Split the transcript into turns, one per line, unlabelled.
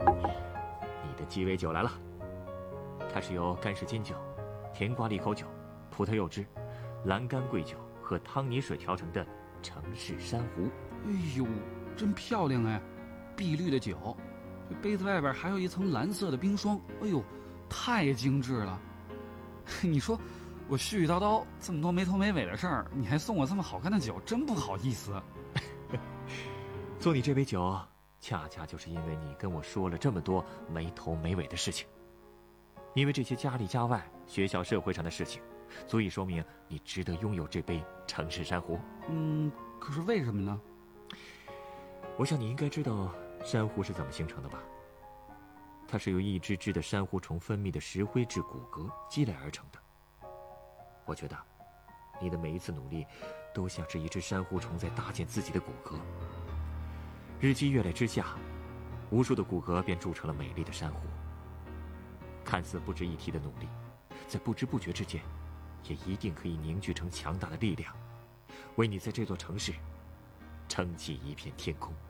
你的鸡尾酒来了，它是由干式金酒、甜瓜利口酒、葡萄柚汁、蓝干桂酒和汤泥水调成的城市珊瑚。
哎呦，真漂亮哎！碧绿的酒，这杯子外边还有一层蓝色的冰霜。哎呦，太精致了！你说我絮絮叨叨这么多没头没尾的事儿，你还送我这么好看的酒，真不好意思。
送你这杯酒，恰恰就是因为你跟我说了这么多没头没尾的事情。因为这些家里家外、学校社会上的事情，足以说明你值得拥有这杯城市珊瑚。
可是为什么呢？
我想你应该知道珊瑚是怎么形成的吧？它是由一只只的珊瑚虫分泌的石灰质骨骼积累而成的。我觉得你的每一次努力都像是一只珊瑚虫在搭建自己的骨骼，日积月累之下，无数的骨骼便铸成了美丽的珊瑚。看似不值一提的努力，在不知不觉之间也一定可以凝聚成强大的力量，为你在这座城市撑起一片天空。